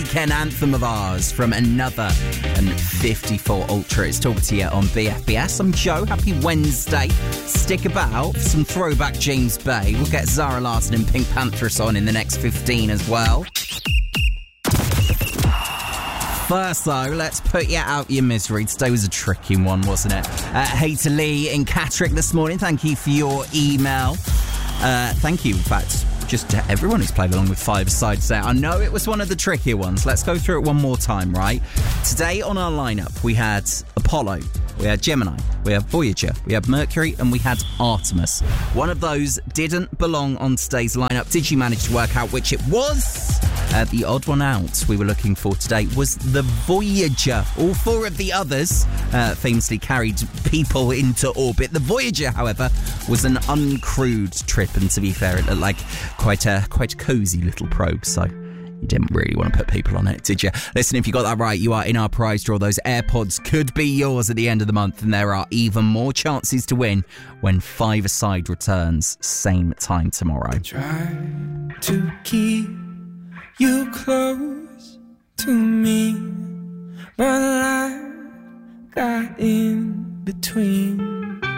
weekend anthem of ours from Another and 54 Ultra. It's talking to you on BFBS. I'm Joe. Happy Wednesday. Stick about for some throwback James Bay. We'll get Zara Larsson and Pink Panthers on in the next 15 as well. First, though, let's put you out your misery. Today was a tricky one, wasn't it? Hey to Lee in Catterick this morning. Thank you for your email. Thank you, in fact, just to everyone who's played along with five-a-side today. I know it was one of the trickier ones. Let's go through it one more time, right? Today on our lineup, we had Apollo, we had Gemini, we had Voyager, we had Mercury, and we had Artemis. One of those didn't belong on today's lineup. Did you manage to work out which it was? The odd one out we were looking for today was the Voyager. All four of the others famously carried people into orbit. The Voyager, however, was an uncrewed trip, and to be fair, it looked like quite a cosy little probe, so you didn't really want to put people on it, did you? Listen, if you got that right, you are in our prize draw. Those AirPods could be yours at the end of the month, and there are even more chances to win when Five-a-Side returns same time tomorrow. I try to keep you close to me, but life got in between.